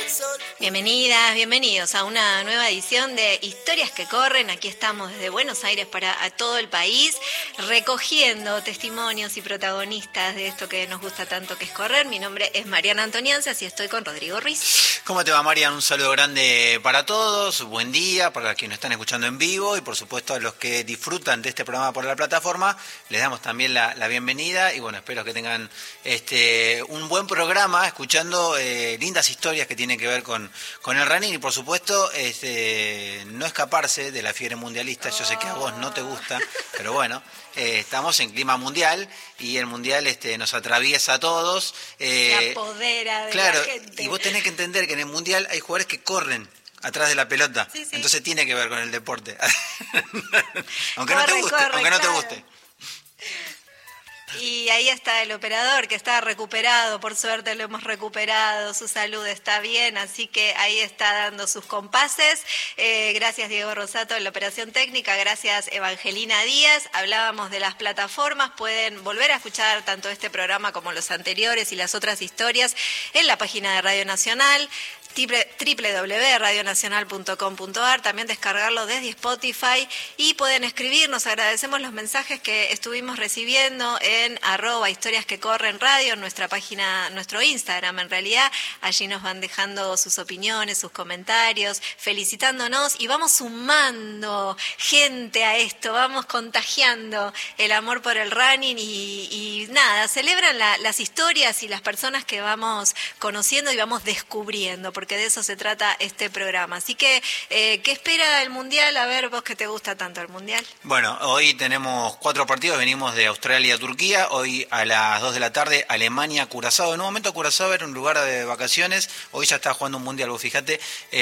Bienvenidas, bienvenidos a una nueva edición de Historias que Corren. Aquí estamos desde Buenos Aires para todo el país, recogiendo testimonios y protagonistas de esto que nos gusta tanto, que es correr. Mi nombre es Mariana Antonianzas y estoy con Rodrigo Ruiz. ¿Cómo te va, Mariana? Un saludo grande para todos, buen día para quienes nos están escuchando en vivo y por supuesto a los que disfrutan de este programa por la plataforma, les damos también la bienvenida y bueno, espero que tengan un buen programa escuchando lindas historias que tienen que ver con el running y por supuesto no escaparse de la fiebre mundialista. Yo sé que a vos no te gusta, pero bueno, estamos en clima mundial y el mundial nos atraviesa a todos. Se apodera de claro, la gente. Y vos tenés que entender que en el mundial hay jugadores que corren atrás de la pelota, sí. Entonces tiene que ver con el deporte. aunque no te guste. Y ahí está el operador que está recuperado, por suerte lo hemos recuperado, su salud está bien, así que ahí está dando sus compases. Gracias Diego Rosato en la operación técnica, gracias Evangelina Díaz. Hablábamos de las plataformas, pueden volver a escuchar tanto este programa como los anteriores y las otras historias en la página de Radio Nacional, www.radionacional.com.ar, también descargarlo desde Spotify y pueden escribirnos. Agradecemos los mensajes que estuvimos recibiendo en @historias que corren radio, en nuestra página, nuestro Instagram en realidad. Allí nos van dejando sus opiniones, sus comentarios, felicitándonos y vamos sumando gente a esto, vamos contagiando el amor por el running y nada, celebran las historias y las personas que vamos conociendo y vamos descubriendo, porque de eso se trata este programa. Así que, ¿qué espera el Mundial? A ver, vos que te gusta tanto el Mundial. Bueno, hoy tenemos 4 partidos, venimos de Australia a Turquía, hoy a las 2 de la tarde Alemania, Curazao. En un momento Curazao era un lugar de vacaciones, hoy ya está jugando un Mundial, vos fíjate.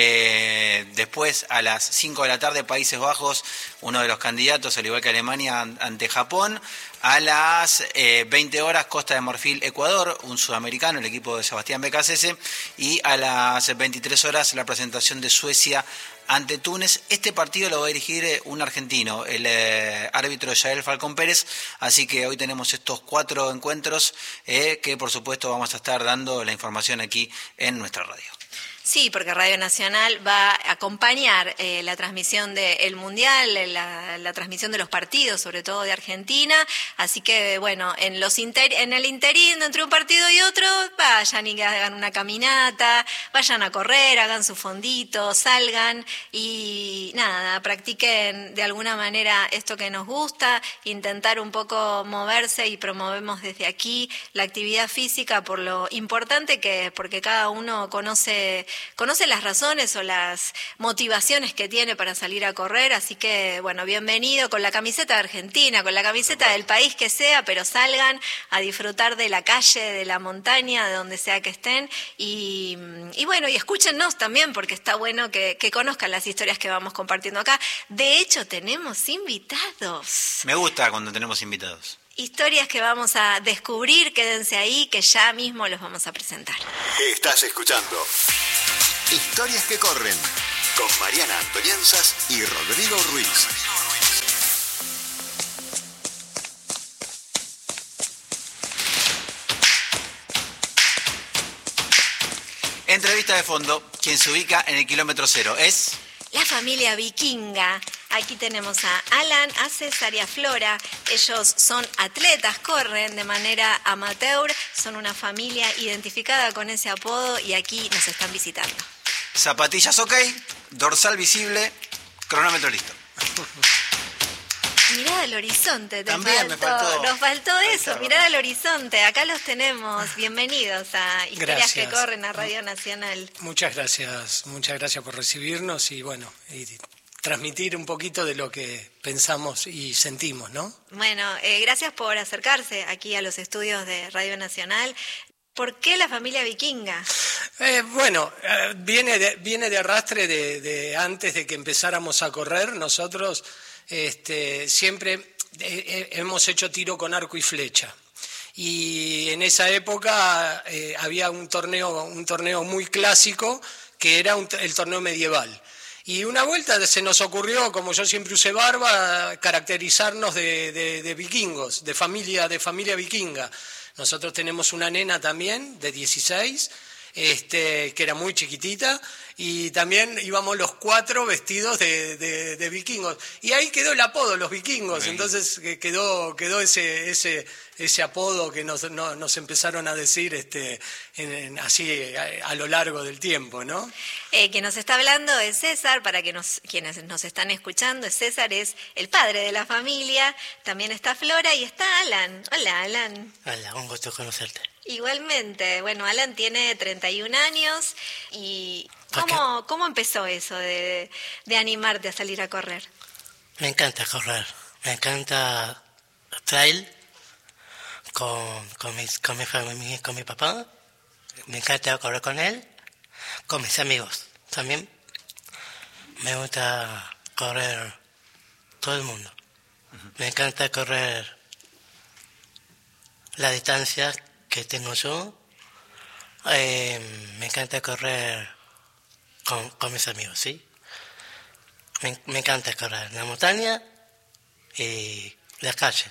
Después a las 5 de la tarde Países Bajos, uno de los candidatos, al igual que Alemania, ante Japón. A las 20 horas Costa de Marfil, Ecuador, un sudamericano, el equipo de Sebastián Becasese, y a las 23 horas la presentación de Suecia ante Túnez. Este partido lo va a dirigir un argentino, el árbitro Yael Falcón Pérez, así que hoy tenemos estos 4 encuentros que por supuesto vamos a estar dando la información aquí en nuestra radio. Sí, porque Radio Nacional va a acompañar la transmisión del Mundial, la transmisión de los partidos, sobre todo de Argentina. Así que, bueno, en el interín entre un partido y otro, vayan y hagan una caminata, vayan a correr, hagan su fondito, salgan y nada, practiquen de alguna manera esto que nos gusta, intentar un poco moverse y promovemos desde aquí la actividad física por lo importante que es, porque cada uno conoce las razones o las motivaciones que tiene para salir a correr, así que, bueno, bienvenido con la camiseta de Argentina, con la camiseta del país que sea, pero salgan a disfrutar de la calle, de la montaña, de donde sea que estén, y bueno, y escúchennos también, porque está bueno que conozcan las historias que vamos compartiendo acá. De hecho, tenemos invitados. Me gusta cuando tenemos invitados. Historias que vamos a descubrir, quédense ahí, que ya mismo los vamos a presentar. Estás escuchando Historias que Corren con Mariana Antonianzas y Rodrigo Ruiz. Entrevista de fondo, quien se ubica en el kilómetro 0 es... La familia vikinga. Aquí tenemos a Alan, a César y a Flora. Ellos son atletas, corren de manera amateur, son una familia identificada con ese apodo y aquí nos están visitando. Zapatillas ok, dorsal visible, cronómetro listo. Mirá al horizonte, También me faltó. Nos faltó eso, mirá al horizonte. Acá los tenemos. Bienvenidos a Historias que Corren, a Radio Nacional. Muchas gracias por recibirnos y bueno, y transmitir un poquito de lo que pensamos y sentimos, ¿no? Bueno, gracias por acercarse aquí a los estudios de Radio Nacional. ¿Por qué la familia vikinga? Viene de arrastre de antes de que empezáramos a correr. Nosotros siempre hemos hecho tiro con arco y flecha. Y en esa época había un torneo muy clásico que era el torneo medieval. Y una vuelta se nos ocurrió, como yo siempre usé barba, caracterizarnos de vikingos, de familia vikinga. Nosotros tenemos una nena también de 16 que era muy chiquitita, y también íbamos los 4 vestidos de vikingos. Y ahí quedó el apodo, los vikingos. Entonces quedó ese apodo que nos empezaron a decir así a lo largo del tiempo, ¿no? Quien nos está hablando es César, para quienes nos están escuchando, César es el padre de la familia, también está Flora y está Alan. Hola, Alan. Hola, un gusto conocerte. Igualmente, bueno, Alan tiene 31 años y ¿cómo empezó eso de animarte a salir a correr? Me encanta correr, me encanta trail con mi familia, con mi papá, me encanta correr con él, con mis amigos también. Me gusta correr todo el mundo. Me encanta correr la distancia que tengo yo. Me encanta correr con mis amigos, ¿sí? Me encanta correr en la montaña y la calle.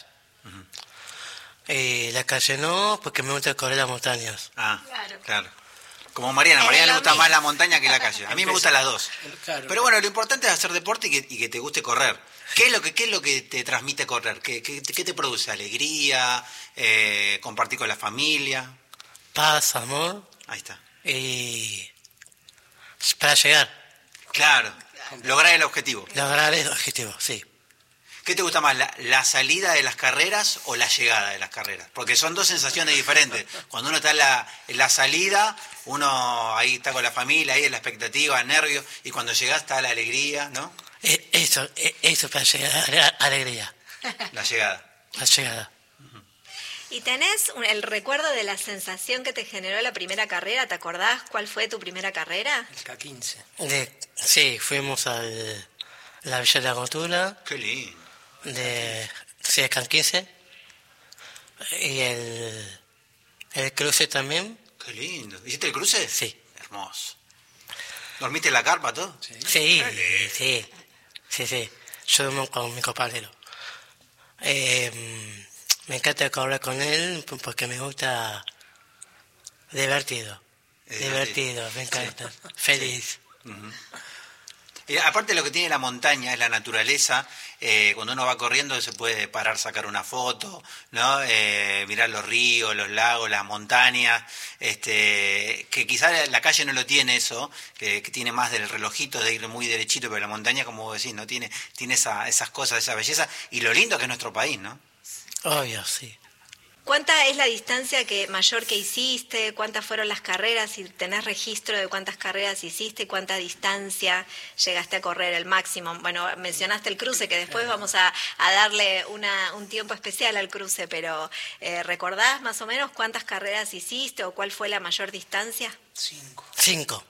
La calle no, porque me gusta correr las montañas. Ah, claro. Como Mariana le gusta más la montaña que la calle. A mí me gustan las dos. Claro. Pero bueno, lo importante es hacer deporte y que te guste correr. ¿Qué es lo que te transmite correr? ¿Qué te produce? ¿Alegría? ¿Compartir con la familia? Paz, amor. Ahí está. Y para llegar. Claro, lograr el objetivo. Lograr el objetivo, sí. ¿Qué te gusta más, la salida de las carreras o la llegada de las carreras? Porque son dos sensaciones diferentes. Cuando uno está en la salida, uno ahí está con la familia, ahí es la expectativa, nervios, y cuando llegás está la alegría, ¿no? Eso para llegar a la alegría. La llegada. La llegada. ¿Y tenés el recuerdo de la sensación que te generó la primera carrera? ¿Te acordás cuál fue tu primera carrera? El K15. Sí, fuimos a la Villa de la Agricultura. Qué lindo. Sí, el K15. Y el cruce también. Qué lindo. ¿Hiciste el cruce? Sí. Hermoso. ¿Dormiste en la carpa todo? Sí. Yo duermo con mi compañero. Me encanta correr con él porque me gusta divertido, me encanta, sí. Feliz. Uh-huh. Y aparte lo que tiene la montaña es la naturaleza. Cuando uno va corriendo se puede parar, sacar una foto, ¿no? Mirar los ríos, los lagos, las montañas, que quizás la calle no lo tiene eso, que tiene más del relojito de ir muy derechito, pero la montaña, como vos decís, no tiene esas cosas, esa belleza, y lo lindo que es nuestro país, ¿no? Obvio, sí. ¿Cuánta es la distancia mayor que hiciste? ¿Cuántas fueron las carreras? Si tenés registro de cuántas carreras hiciste, ¿cuánta distancia llegaste a correr, el máximo? Bueno, mencionaste el cruce, que después vamos a darle un tiempo especial al cruce, pero ¿recordás más o menos cuántas carreras hiciste o cuál fue la mayor distancia? 5.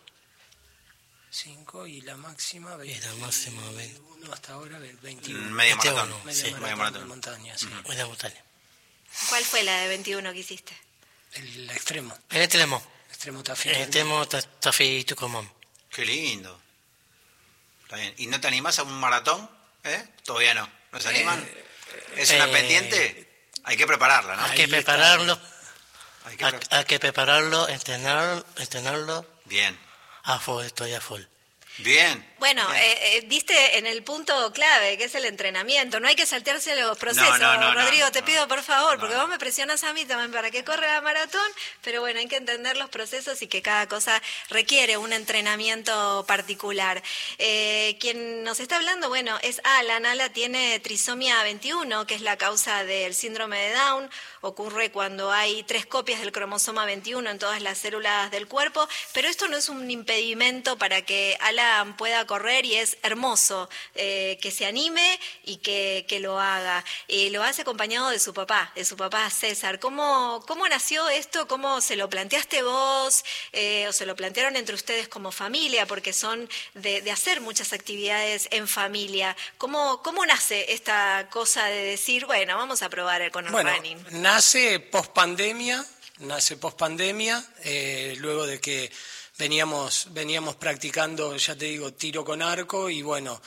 5 y la máxima 20. Y la máxima 20. Hasta ahora 21. Medio maratón. Medio maratón de montaña, sí. Media montaña. ¿Cuál fue la de 21 que hiciste? El extremo. El extremo. Extremo Tafí. El extremo Tafí Tucumán. Qué lindo. Está bien. ¿Y no te animás a un maratón? Todavía no. ¿No se animan? ¿Es una pendiente? Hay que prepararla, ¿no? Hay que prepararlo. Hay que prepararlo, entrenarlo. Bien. A full, estoy a full. Bien. Bueno, bien. diste en el punto clave, que es el entrenamiento. No hay que saltearse los procesos. No, Rodrigo, te pido por favor, porque vos me presionas a mí también para que corra la maratón, pero bueno, hay que entender los procesos y que cada cosa requiere un entrenamiento particular. Quien nos está hablando, bueno, es Alan. Alan tiene trisomía 21, que es la causa del síndrome de Down. Ocurre cuando hay 3 copias del cromosoma 21 en todas las células del cuerpo, pero esto no es un impedimento para que Alan pueda correr, y es hermoso que se anime y que lo haga. Lo hace acompañado de su papá César. ¿Cómo nació esto? ¿Cómo se lo planteaste vos? ¿O se lo plantearon entre ustedes como familia? Porque son de hacer muchas actividades en familia. ¿Cómo nace esta cosa de decir, bueno, vamos a probar el Conor Running? Nace post pandemia, luego de que veníamos practicando, ya te digo, tiro con arco, y bueno,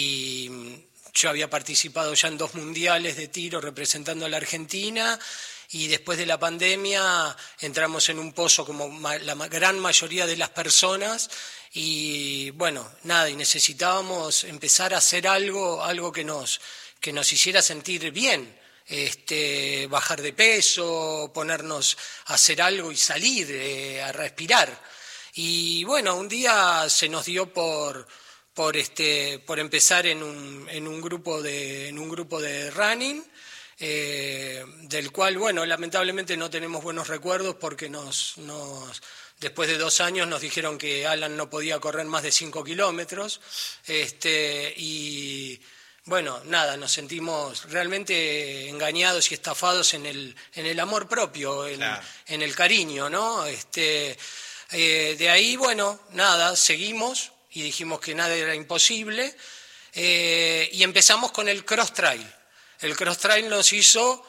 y yo había participado ya en 2 mundiales de tiro representando a la Argentina, y después de la pandemia entramos en un pozo como la gran mayoría de las personas y bueno, nada, y necesitábamos empezar a hacer algo que nos hiciera sentir bien, bajar de peso, ponernos a hacer algo y salir, a respirar. Y bueno, un día se nos dio por empezar en un grupo de running, del cual, bueno, lamentablemente no tenemos buenos recuerdos porque después de 2 años nos dijeron que Alan no podía correr más de 5 kilómetros, y bueno, nada, nos sentimos realmente engañados y estafados en el amor propio, Claro. en el cariño, ¿no? De ahí, bueno, nada, seguimos y dijimos que nada era imposible, y empezamos con el cross trail. El cross trail nos hizo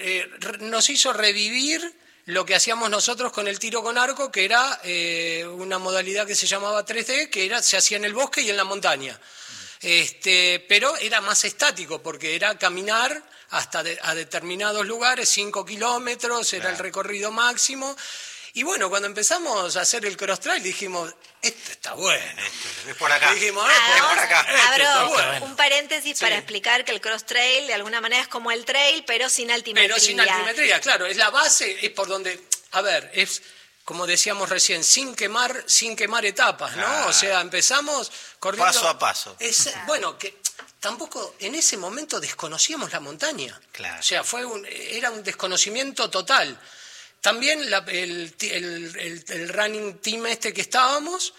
revivir lo que hacíamos nosotros con el tiro con arco, que era una modalidad que se llamaba 3D, que se hacía en el bosque y en la montaña. Pero era más estático porque era caminar hasta a determinados lugares, 5 kilómetros, era el recorrido máximo. Y bueno, cuando empezamos a hacer el cross trail dijimos, esto está bueno. Es por acá. Dijimos, es por acá. Abro un paréntesis para explicar que el cross trail de alguna manera es como el trail, pero sin altimetría. Pero sin altimetría, claro, es la base, es por donde, a ver, es como decíamos recién, sin quemar etapas, ¿no? Claro. O sea, empezamos corriendo Paso a paso. Bueno, que tampoco en ese momento desconocíamos la montaña. Claro. O sea, era un desconocimiento total. También el running team que estábamos,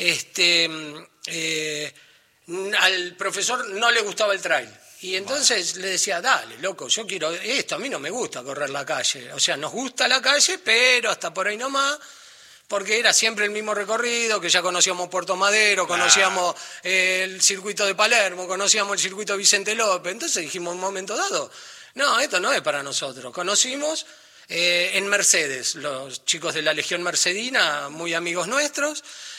al profesor no le gustaba el trail. Y entonces le decía, dale, loco, yo quiero esto, a mí no me gusta correr la calle. O sea, nos gusta la calle, pero hasta por ahí nomás, porque era siempre el mismo recorrido, que ya conocíamos Puerto Madero, conocíamos el circuito de Palermo, conocíamos el circuito Vicente López. Entonces dijimos en un momento dado, no, esto no es para nosotros. Conocimos en Mercedes, los chicos de la Legión Mercedina, muy amigos nuestros,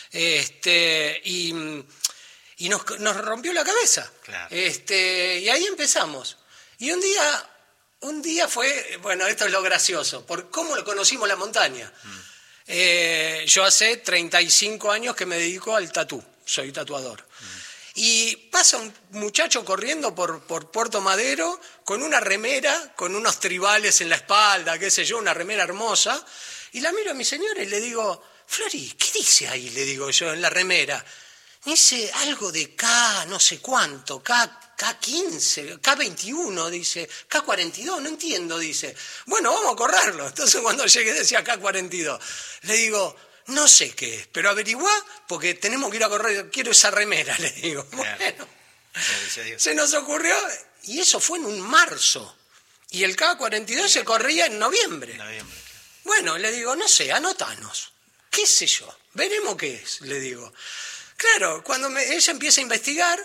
y nos rompió la cabeza. Claro. Y ahí empezamos. Y un día fue, bueno, esto es lo gracioso, por cómo lo conocimos la montaña. Yo hace 35 años que me dedico al tatú, soy tatuador. Y pasa un muchacho corriendo por Puerto Madero con una remera, con unos tribales en la espalda, qué sé yo, una remera hermosa. Y la miro a mi señora y le digo, Flori, ¿qué dice ahí? Le digo yo en la remera. Dice algo de K, no sé cuánto, K15, K21, dice, K42, no entiendo, dice. Bueno, vamos a correrlo. Entonces cuando llegué decía K42. Le digo, no sé qué es, pero averiguá, porque tenemos que ir a correr, quiero esa remera, le digo. Claro. Bueno, se nos ocurrió, y eso fue en un marzo, y el K42 se corría en noviembre. Bueno, le digo, no sé, anotanos, qué sé yo, veremos qué es, le digo. Claro, cuando ella empieza a investigar,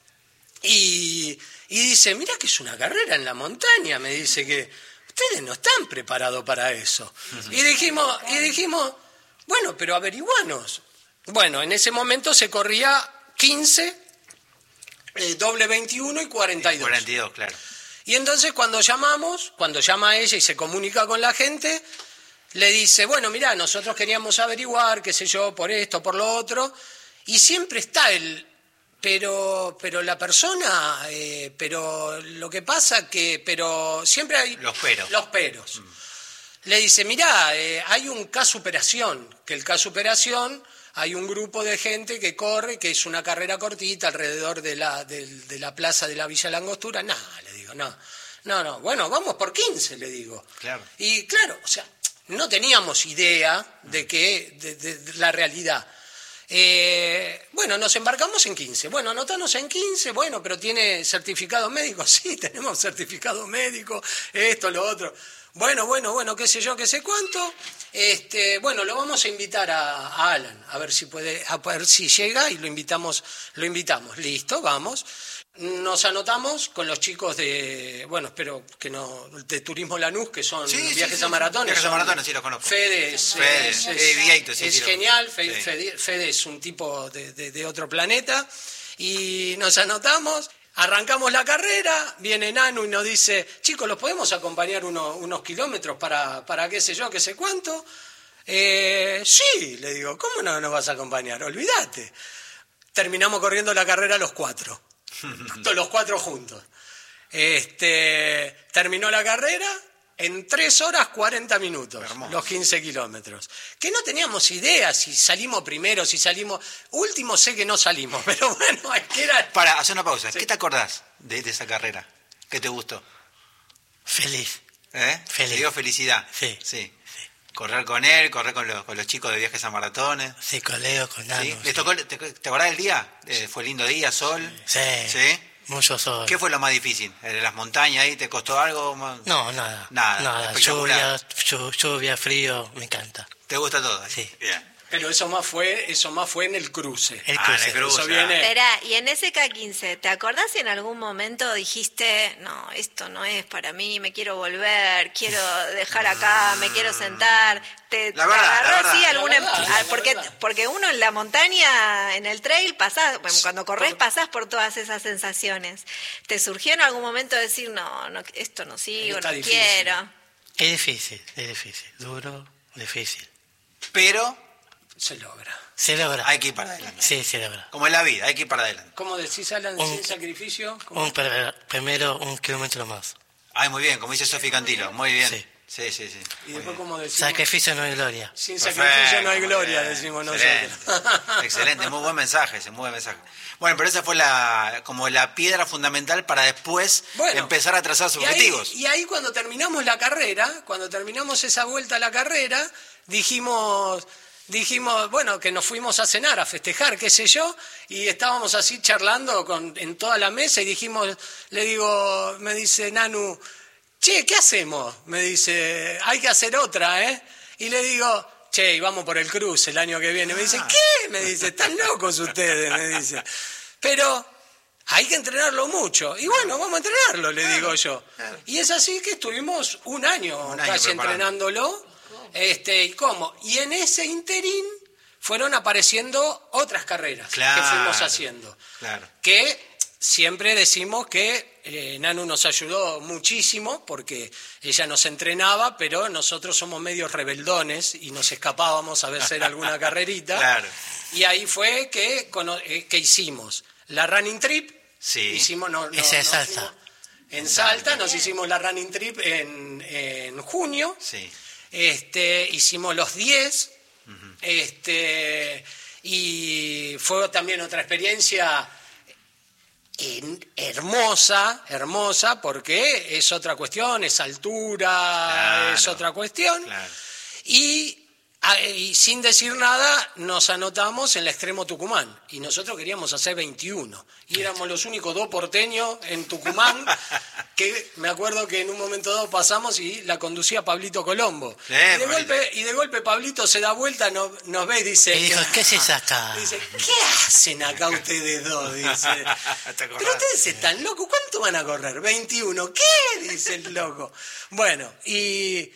y dice, mira que es una carrera en la montaña, me dice que ustedes no están preparados para eso. Y dijimos, bueno, pero averiguanos. Bueno, en ese momento se corría 15, doble 21 y 42. 42, claro. Y entonces cuando llama ella y se comunica con la gente, le dice, bueno, mirá, nosotros queríamos averiguar, qué sé yo, por esto, por lo otro, y siempre está pero la persona, pero lo que pasa pero siempre hay los peros. Le dice, mirá, hay un K-Superación, que el K-Superación hay un grupo de gente que corre, que es una carrera cortita alrededor de la plaza de la Villa Langostura. No, le digo, no, bueno, vamos por 15, le digo. Claro. Y claro, o sea, no teníamos idea de la realidad. Bueno, nos embarcamos en 15. Bueno, anotanos en 15, bueno, pero ¿tiene certificado médico? Sí, tenemos certificado médico, esto, lo otro. Bueno, qué sé yo, qué sé cuánto. Bueno, lo vamos a invitar a Alan, a ver si llega y lo invitamos. Listo, vamos. Nos anotamos con los chicos de Turismo Lanús, que son viajes a maratones. Viajes a maratones, sí, los conozco. Fede es genial, Fede es un tipo de otro planeta. Y nos anotamos. Arrancamos la carrera, viene Nanu y nos dice, chicos, ¿los podemos acompañar unos kilómetros para qué sé yo, qué sé cuánto? Sí, le digo, ¿cómo no nos vas a acompañar? Olvídate. Terminamos corriendo la carrera los 4, los 4 juntos. Terminó la carrera en 3 horas 40 minutos, hermoso, los 15 kilómetros. Que no teníamos idea si salimos primero, si salimos... Último sé que no salimos, pero bueno, es que era... Para, hacer una pausa. Sí. ¿Qué te acordás de esa carrera? ¿Qué te gustó? Feliz. Feliz. Te dio felicidad. Sí. Correr con él, correr con los chicos de viajes a maratones. Sí, con Leo, con Nano. ¿Sí? Sí. ¿Te acordás del día? ¿Fue lindo día, sol? Sí. ¿Sí? Mucho sol. ¿Qué fue lo más difícil? ¿Las montañas ahí? ¿Te costó algo? No, nada. Nada. Lluvia, frío, me encanta. ¿Te gusta todo? Sí. Bien. Pero eso más fue en el cruce. El en el cruce. Eso viene... Esperá, y en ese K15, ¿te acordás si en algún momento dijiste, no, esto no es para mí, me quiero volver, quiero dejar acá, me quiero sentar? La verdad, así alguna... la verdad. Porque uno en la montaña, en el trail, pasás, cuando corres pasás por todas esas sensaciones. ¿Te surgió en algún momento decir, no, esto no sigo, Está no difícil. quiero? Es difícil. Duro, difícil. Pero Se logra. Se logra. hay que ir para adelante. Sí, se logra. Como en la vida, hay que ir para adelante. ¿Cómo decís, Alan, sin sacrificio? ¿Cómo? Primero un kilómetro más. Ay, muy bien, como dice Sofi Cantilo, muy bien. Sí. Sí. Y después, ¿cómo decimos? Sacrificio no hay gloria. Sin Perfecto, sacrificio no hay muy gloria, bien. decimos Excelente. nosotros. Excelente, muy buen mensaje ese, muy buen mensaje. Bueno, pero esa fue como la piedra fundamental para después empezar a trazar sus objetivos. Y ahí cuando terminamos la carrera, cuando terminamos esa vuelta a la carrera, dijimos, bueno, que nos fuimos a cenar, a festejar, qué sé yo, y estábamos así charlando en toda la mesa y me dice Nanu, che, ¿qué hacemos? Me dice, hay que hacer otra, ¿eh? Y le digo, che, y vamos por el cruce el año que viene. Me dice, ¿qué? Me dice, están locos ustedes, me dice. Pero hay que entrenarlo mucho. Y bueno, vamos a entrenarlo, le digo yo. Y es así que estuvimos un año casi entrenándolo. ¿Y cómo? Y en ese interín fueron apareciendo otras carreras que fuimos haciendo. Claro. Que siempre decimos que Nanu nos ayudó muchísimo porque ella nos entrenaba, pero nosotros somos medios rebeldones y nos escapábamos a hacer alguna carrerita. Claro. Y ahí fue que hicimos la running trip. Sí. Hicimos, Esa es Salta. En Salta nos hicimos la running trip en junio. Sí. Hicimos los 10. Y fue también otra experiencia hermosa, porque es otra cuestión, es altura, claro, es otra cuestión. Claro. Y sin decir nada nos anotamos en la Extremo Tucumán y nosotros queríamos hacer 21 y éramos los únicos 2 porteños en Tucumán que me acuerdo que en un momento dado pasamos y la conducía Pablito Colombo y de golpe Pablito se da vuelta, nos ve y dice, Y dijo, ¿qué se saca? dice, ¿qué hacen acá ustedes dos? Dice, pero ustedes están locos, ¿cuánto van a correr? 21, ¿qué? Dice el loco. Bueno, y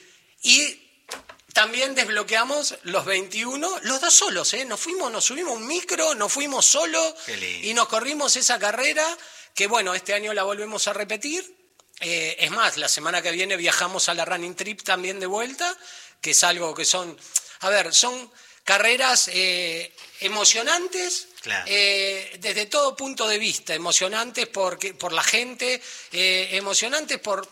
también desbloqueamos los 21, los 2 solos, nos subimos un micro, nos fuimos solos y nos corrimos esa carrera, que bueno, este año la volvemos a repetir. Es más, la semana que viene viajamos a la running trip también de vuelta, que es algo que son carreras emocionantes, claro, desde todo punto de vista, emocionantes por la gente, emocionantes por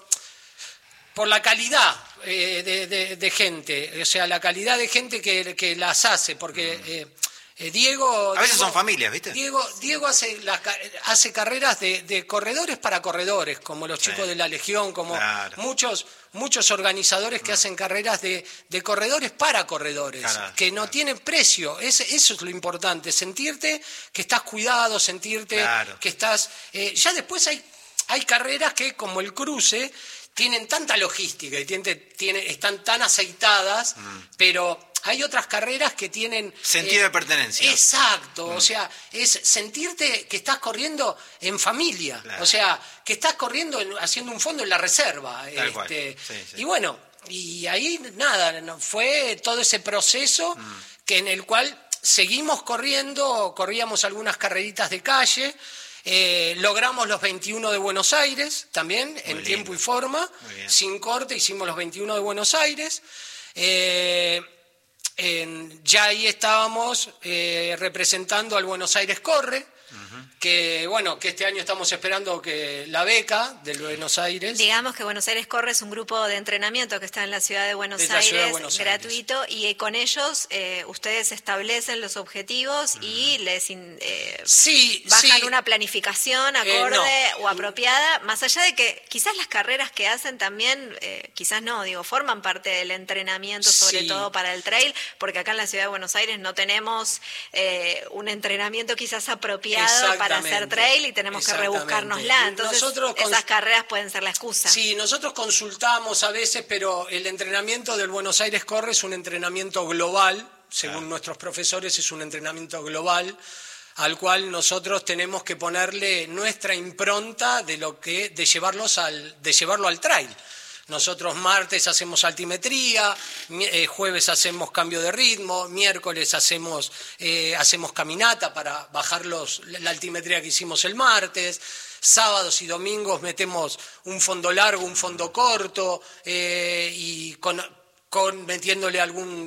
la calidad de gente, o sea, la calidad de gente que las hace, porque Diego... A veces son familias, ¿viste? Diego hace carreras de corredores para corredores, como los chicos de la Legión, como claro, muchos organizadores que hacen carreras de corredores para corredores, claro, que no tienen precio. Eso es lo importante, sentirte que estás cuidado, sentirte claro, que estás... ya después hay carreras que, como el cruce, tienen tanta logística y están tan aceitadas, pero hay otras carreras que tienen... Sentido de pertenencia. Exacto, o sea, es sentirte que estás corriendo en familia, claro, o sea, que estás corriendo haciendo un fondo en la reserva. Tal cual. Sí. Y bueno, y ahí nada, fue todo ese proceso en el cual seguimos corriendo, corríamos algunas carreritas de calle, Logramos los 21 de Buenos Aires también, Muy en lindo. tiempo y forma, sin corte, hicimos los 21 de Buenos Aires. Ya ahí estábamos representando al Buenos Aires Corre, que bueno, que este año estamos esperando que la beca del Buenos Aires. Digamos que Buenos Aires Corre es un grupo de entrenamiento que está en la ciudad de Buenos Aires, gratuito, y con ellos ustedes establecen los objetivos y les bajan una planificación acorde o apropiada, más allá de que quizás las carreras que hacen también, quizás no, digo, forman parte del entrenamiento, sobre todo para el trail, porque acá en la ciudad de Buenos Aires no tenemos un entrenamiento quizás apropiado para hacer trail y tenemos que rebuscárnosla. Entonces, esas carreras pueden ser la excusa. Sí, nosotros consultamos a veces, pero el entrenamiento del Buenos Aires Corre es un entrenamiento global, según nuestros profesores, es un entrenamiento global al cual nosotros tenemos que ponerle nuestra impronta de llevarlo al trail. Nosotros martes hacemos altimetría, jueves hacemos cambio de ritmo, miércoles hacemos caminata para bajar la altimetría que hicimos el martes, sábados y domingos metemos un fondo largo, un fondo corto, y metiéndole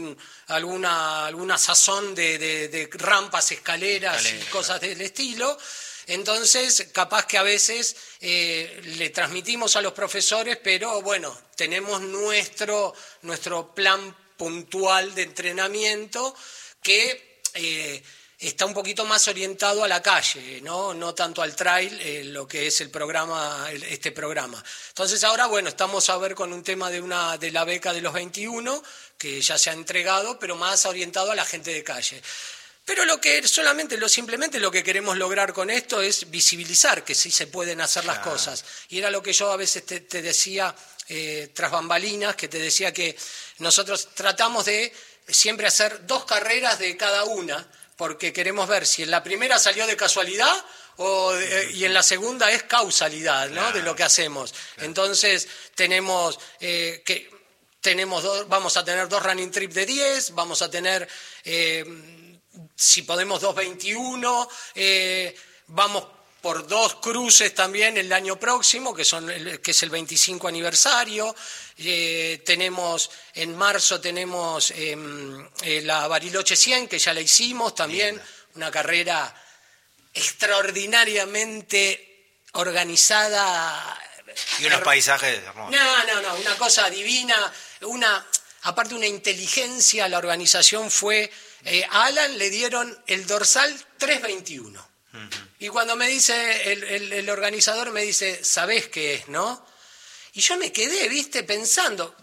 alguna sazón de rampas, escaleras y cosas del estilo. Entonces, capaz que a veces le transmitimos a los profesores, pero bueno, tenemos nuestro plan puntual de entrenamiento que está un poquito más orientado a la calle, no tanto al trail, lo que es este programa. Entonces ahora, bueno, estamos a ver con un tema de la beca de los 21, que ya se ha entregado, pero más orientado a la gente de calle. Pero simplemente lo que queremos lograr con esto es visibilizar que sí se pueden hacer las cosas. Y era lo que yo a veces te decía tras bambalinas, que te decía que nosotros tratamos de siempre hacer 2 carreras de cada una, porque queremos ver si en la primera salió de casualidad y en la segunda es causalidad, ¿no? De lo que hacemos. Entonces vamos a tener 2 running trips de 10, vamos a tener... si podemos 2.21, vamos por 2 cruces también el año próximo, que es el 25 aniversario. En marzo tenemos la Bariloche 100, que ya la hicimos también, una carrera extraordinariamente organizada. Y unos paisajes hermosos. No, una cosa divina, aparte una inteligencia, la organización fue... a Alan le dieron el dorsal 321. Y cuando me dice, el organizador me dice, ¿sabés qué es, no? Y yo me quedé, pensando,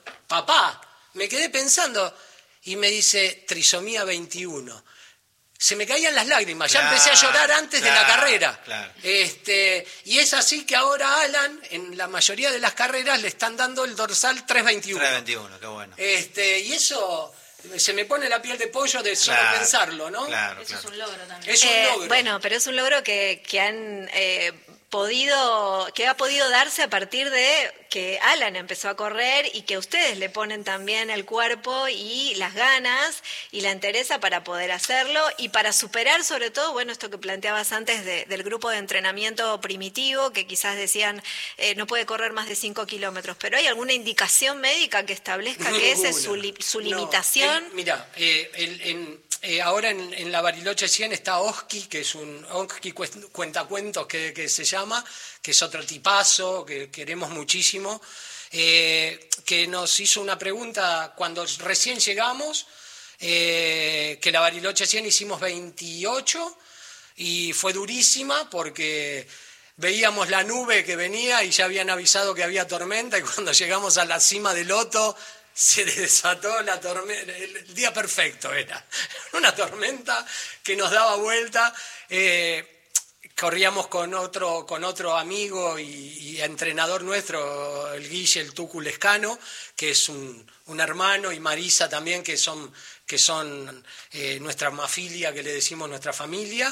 y me dice, trisomía 21. Se me caían las lágrimas, ya empecé a llorar antes de la carrera. Y es así que ahora Alan, en la mayoría de las carreras, le están dando el dorsal 321. 321, qué bueno. Y eso... se me pone la piel de pollo de solo pensarlo, ¿no? Eso es un logro también. Es un logro. Bueno, pero es un logro que ha podido darse a partir de que Alan empezó a correr y que ustedes le ponen también el cuerpo y las ganas y la entereza para poder hacerlo y para superar sobre todo, bueno, esto que planteabas antes del grupo de entrenamiento primitivo, que quizás decían no puede correr más de 5 kilómetros, pero ¿hay alguna indicación médica que establezca que esa es su limitación? Ahora en la Bariloche 100 está Oski, que es un Oski cuentacuentos que se llama, que es otro tipazo, que queremos muchísimo, que nos hizo una pregunta cuando recién llegamos, que la Bariloche 100 hicimos 28 y fue durísima porque veíamos la nube que venía y ya habían avisado que había tormenta, y cuando llegamos a la cima del Loto se desató la tormenta, el día perfecto era, una tormenta que nos daba vuelta. Corríamos con otro amigo y entrenador nuestro, el Guille, el Tucu Lescano, que es un hermano, y Marisa también, que son nuestra mafilia, que le decimos nuestra familia,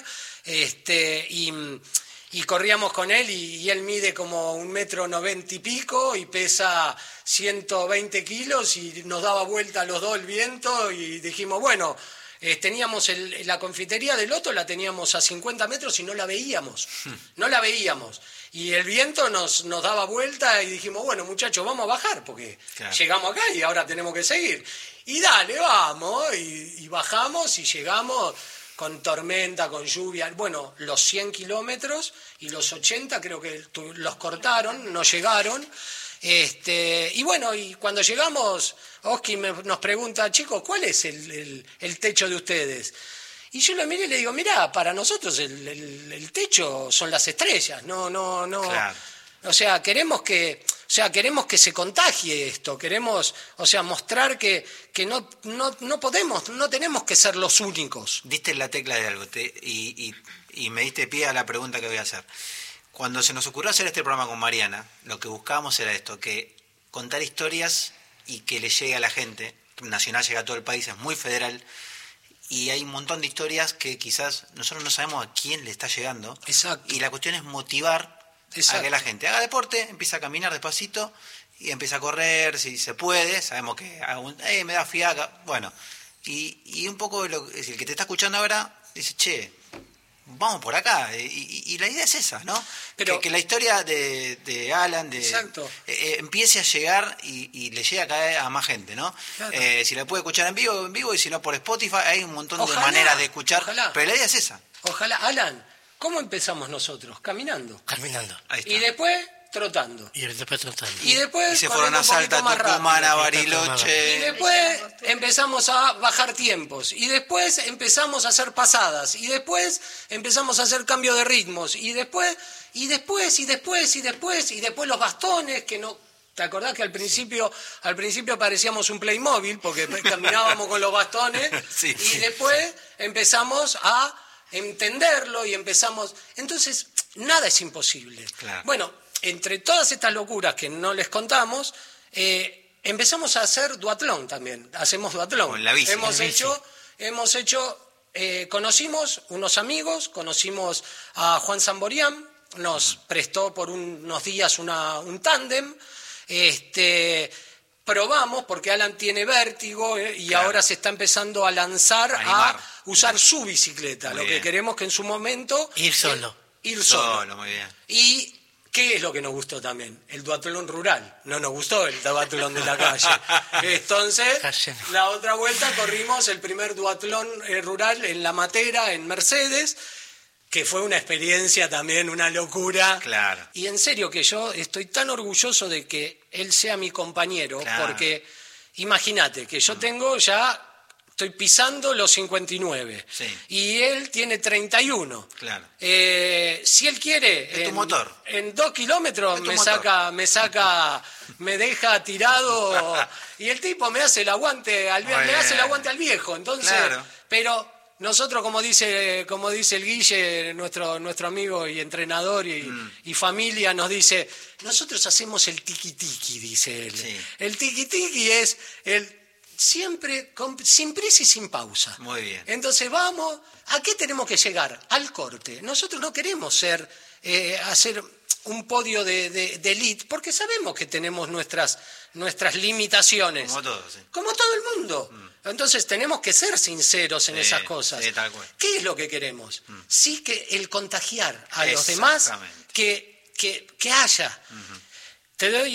y corríamos con él, y él mide como 1,90 m y pico y pesa 120 kilos, y nos daba vuelta a los dos el viento, y dijimos, bueno, Teníamos la confitería de Loto, la teníamos a 50 metros y no la veíamos. No la veíamos. Y el viento nos daba vuelta y dijimos, bueno, muchachos, vamos a bajar porque llegamos acá y ahora tenemos que seguir. Y dale, vamos. Y bajamos y llegamos con tormenta, con lluvia. Bueno, los 100 kilómetros y los 80 creo que los cortaron, no llegaron. Y bueno, y cuando llegamos, Oski nos pregunta, chicos, ¿cuál es el techo de ustedes? Y yo lo miré y le digo, mirá, para nosotros el techo son las estrellas, no. Claro. O sea, queremos que se contagie esto, queremos, mostrar que no podemos, no tenemos que ser los únicos. Diste la tecla de algo y me diste pie a la pregunta que voy a hacer. Cuando se nos ocurrió hacer este programa con Mariana, lo que buscábamos era esto, que contar historias y que le llegue a la gente. Nacional llega a todo el país, es muy federal, y hay un montón de historias que quizás nosotros no sabemos a quién le está llegando. Exacto. Y la cuestión es motivar a que la gente haga deporte, empiece a caminar despacito y empiece a correr, si se puede. Sabemos que me da fiaca, bueno. Y un poco el que te está escuchando ahora dice, che, vamos por acá, y la idea es esa, ¿no? Pero que la historia de Alan empiece a llegar y le llegue a caer a más gente, ¿no? Claro. Si la puede escuchar en vivo, y si no por Spotify, hay un montón de maneras de escuchar, pero la idea es esa. Ojalá. Alan, ¿cómo empezamos nosotros? Caminando. Ahí está. Y después trotando. Y después trotando. Y después se fueron a Salta, Tucumán, a Bariloche. Y después empezamos a bajar tiempos. Y después empezamos a hacer pasadas. Y después empezamos a hacer cambio de ritmos. Y después los bastones que no. ¿Te acordás que al principio parecíamos un Playmobil porque caminábamos con los bastones? Sí. Y después empezamos a entenderlo y empezamos. Entonces, nada es imposible. Claro. Bueno, entre todas estas locuras que no les contamos, empezamos a hacer duatlón también. Hacemos duatlón. Con la bici. Hemos hecho, conocimos unos amigos, conocimos a Juan Samborián, nos prestó por unos días un tándem. Probamos, porque Alan tiene vértigo y ahora se está empezando a lanzar a usar su bicicleta. Muy Lo bien. que queremos que en su momento... Ir solo. Ir solo. Muy bien. Y ¿qué es lo que nos gustó también? El duatlón rural. No nos gustó el duatlón de la calle. Entonces, la otra vuelta corrimos el primer duatlón rural en La Matera, en Mercedes, que fue una experiencia también, una locura. Claro. Y en serio que yo estoy tan orgulloso de que él sea mi compañero, porque imagínate que yo estoy pisando los 59 y él tiene 31. Claro. Si él quiere, tu motor. En 2 kilómetros me deja tirado y el tipo me hace el aguante al viejo. Entonces, pero nosotros, como dice el Guille, nuestro amigo y entrenador y familia, nos dice, nosotros hacemos el tiki-tiki, dice él. Sí. El tiki-tiki es siempre sin prisa y sin pausa. Muy bien. Entonces vamos, ¿a qué tenemos que llegar? Al corte. Nosotros no queremos hacer un podio de elite, porque sabemos que tenemos nuestras limitaciones. Como todos, sí. Como todo el mundo. Entonces tenemos que ser sinceros en esas cosas. Sí, tal cual. ¿Qué es lo que queremos? Sí, que el contagiar a los demás, que haya. Te doy